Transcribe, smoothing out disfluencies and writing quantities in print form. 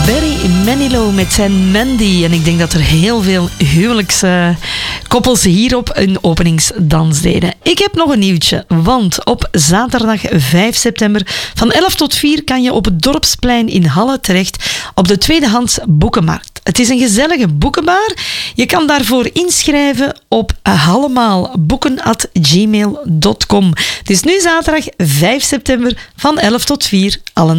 Barry Manilow met zijn Mandy. En ik denk dat er heel veel huwelijkskoppels hierop een openingsdans deden. Ik heb nog een nieuwtje, want op zaterdag 5 september van 11 tot 4 kan je op het Dorpsplein in Halle terecht op de tweedehands boekenmarkt. Het is een gezellige boekenbar. Je kan daarvoor inschrijven op hallemaalboeken@gmail.com. Het is nu zaterdag 5 september van 11 tot 4, allen